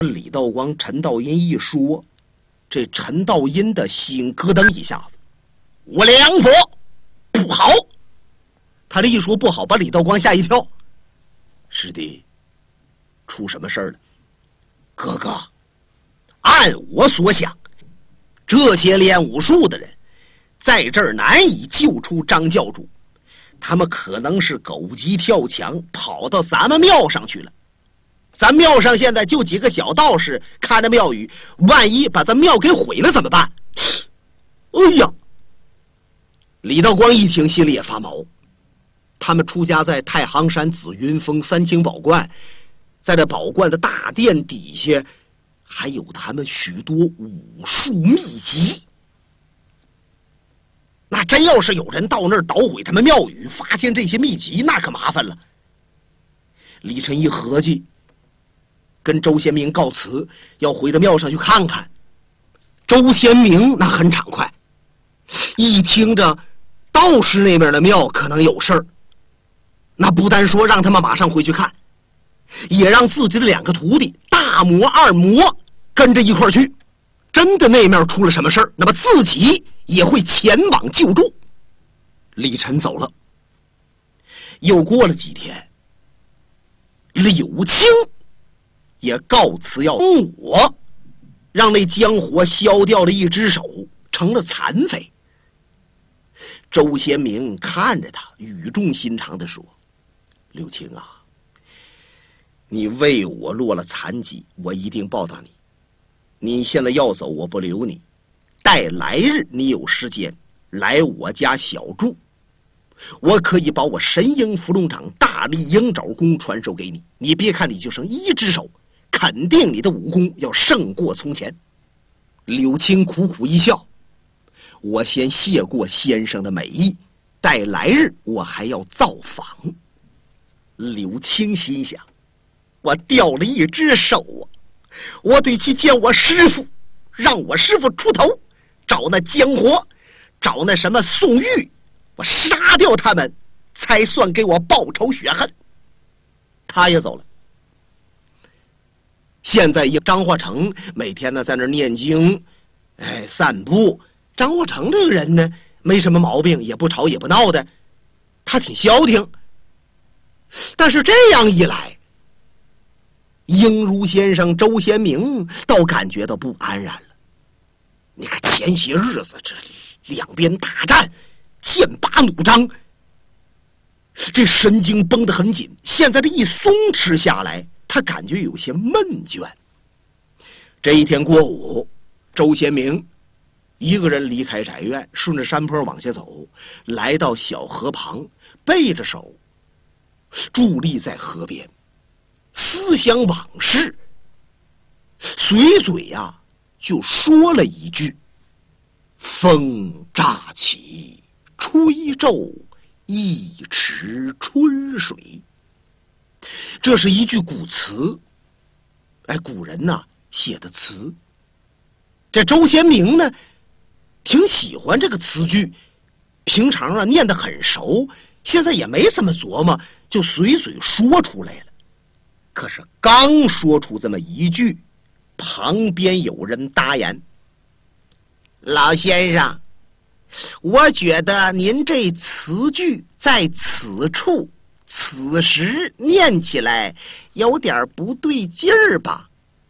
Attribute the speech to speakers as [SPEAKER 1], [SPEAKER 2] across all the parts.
[SPEAKER 1] 李道光、陈道阴一说，这陈道阴的心咯噔一下子，我梁佛不好。他这一说不好，把李道光吓一跳。师弟，出什么事儿了？哥哥，按我所想，这些练武术的人在这儿难以救出张教主，他们可能是狗急跳墙跑到咱们庙上去了。咱庙上现在就几个小道士看着庙宇，万一把咱庙给毁了怎么办？哎呀！李道光一听心里也发毛。他们出家在太行山紫云峰三清宝观，在这宝观的大殿底下还有他们许多武术秘籍。那真要是有人到那儿捣毁他们庙宇，发现这些秘籍，那可麻烦了。李晨一合计，跟周先明告辞，要回到庙上去看看。周先明那很畅快，一听着道士那边的庙可能有事儿，那不单说让他们马上回去看，也让自己的2个徒弟大魔、二魔跟着一块儿去。真的那面出了什么事儿，那么自己也会前往救助。李晨走了。又过了几天，柳青也告辞要我，让那江火削掉了一只手，成了残废。周先明看着他，语重心长地说：柳青啊，你为我落了残疾，我一定报答你。你现在要走，我不留你，待来日你有时间来我家小住，我可以把我神鹰伏龙掌大力鹰爪功传授给你。你别看你就剩1只手，肯定你的武功要胜过从前。柳青苦苦一笑，我先谢过先生的美意，待来日我还要造访。柳青心想，我掉了1只手啊，我得去见我师父，让我师父出头，找那江活，找那什么宋玉，我杀掉他们，才算给我报仇雪恨。他也走了。现在张化成每天呢在那念经，散步。张化成这个人呢没什么毛病，也不吵也不闹的，他挺消停。但是这样一来，应如先生周先明倒感觉到不安然了。你看前些日子这两边大战，剑拔弩张，这神经绷得很紧，现在这一松弛下来，他感觉有些闷倦。这一天过午，周先明一个人离开宅院，顺着山坡往下走，来到小河旁，背着手伫立在河边，思想往事，随嘴就说了一句：风乍起吹皱一池春水。这是一句古词，古人写的词。这周先明呢挺喜欢这个词句，平常念得很熟，现在也没怎么琢磨，就随嘴说出来了。可是刚说出这么一句，旁边有人答言：老先生，我觉得您这词句在此处此时念起来有点不对劲儿吧？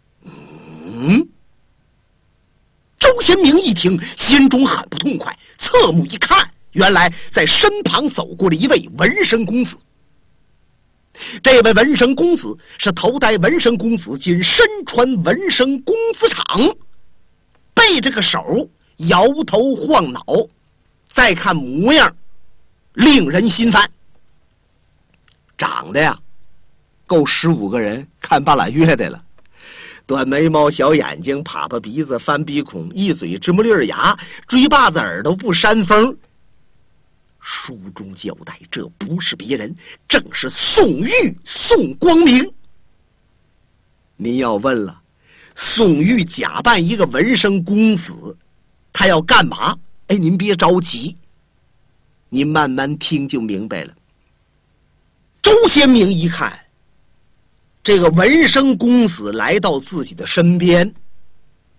[SPEAKER 1] 周先明一听，心中很不痛快，侧目一看，原来在身旁走过了一位纹身公子。这位纹身公子是头戴纹身公子巾，身穿纹身公子氅，背着个手，摇头晃脑，再看模样令人心烦。长得够15个人看半拉月的了，短眉毛小眼睛，啪啪鼻子翻鼻孔，一嘴直木粒牙，追把子耳朵不扇风。书中交代，这不是别人，正是宋玉宋光明。您要问了，宋玉假扮一个纹身公子，他要干嘛？您别着急，您慢慢听就明白了。周先明一看， 这个文生公子来到自己的身边，